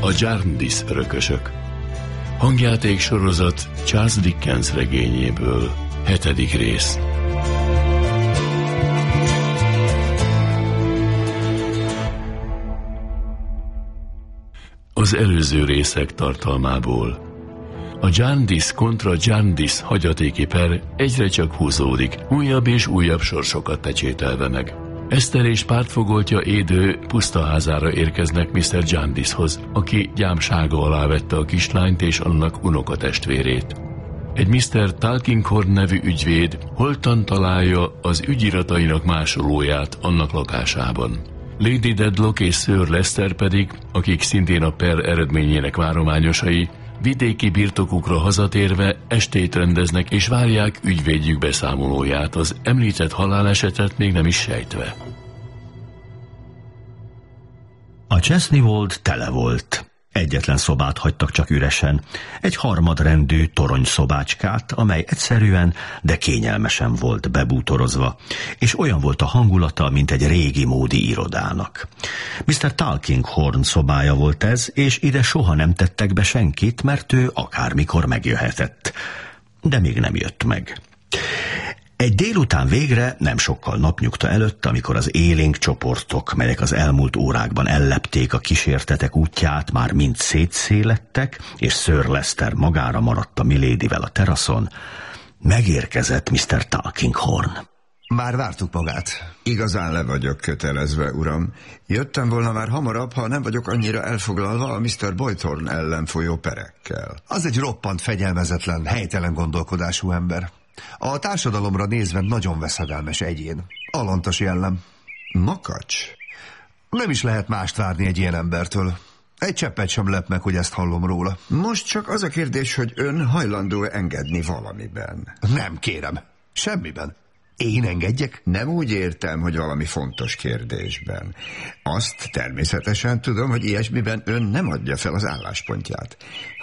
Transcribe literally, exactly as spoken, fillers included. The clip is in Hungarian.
A Jarndyce örökösök. Hangjáték sorozat Charles Dickens regényéből. Hetedik rész. Az előző részek tartalmából. A Jarndyce kontra Jarndyce hagyatéki per egyre csak húzódik, újabb és újabb sorsokat pecsételve meg. Eszter és pártfogoltja Édő pusztaházára érkeznek miszter Jarndycehoz, aki gyámsága alá vette a kislányt és annak unokatestvérét. Egy miszter Tulkinghorn nevű ügyvéd holtan találja az ügyiratainak másolóját annak lakásában. Lady Dedlock és Sir Lester pedig, akik szintén a per eredményének várományosai, vidéki birtokukra hazatérve estét rendeznek és várják ügyvédjük beszámolóját, az említett halálesetet még nem is sejtve. A Chesney-Wold tele volt. Egyetlen szobát hagytak csak üresen, egy harmadrendű toronyszobácskát, amely egyszerűen, de kényelmesen volt bebútorozva, és olyan volt a hangulata, mint egy régi módi irodának. miszter Tulkinghorn szobája volt ez, és ide soha nem tettek be senkit, mert ő akármikor megjöhetett. De még nem jött meg. Egy délután végre, nem sokkal napnyugta előtt, amikor az élénk csoportok, melyek az elmúlt órákban ellepték a kísértetek útját, már mind szétszélettek, és Sir Lester magára maradt a Miladyvel a teraszon, megérkezett miszter Tulkinghorn. Már vártuk magát. Igazán le vagyok kötelezve, uram. Jöttem volna már hamarabb, ha nem vagyok annyira elfoglalva a miszter Boythorn ellen folyó perekkel. Az egy roppant fegyelmezetlen, helytelen gondolkodású ember. A társadalomra nézve nagyon veszedelmes egyén. Alantas jellem. Makacs? Nem is lehet mást várni egy ilyen embertől. Egy cseppet sem lep meg, hogy ezt hallom róla. Most csak az a kérdés, hogy ön hajlandó engedni valamiben. Nem, kérem. Semmiben. Én engedjek? Nem úgy értem, hogy valami fontos kérdésben. Azt természetesen tudom, hogy ilyesmiben ön nem adja fel az álláspontját.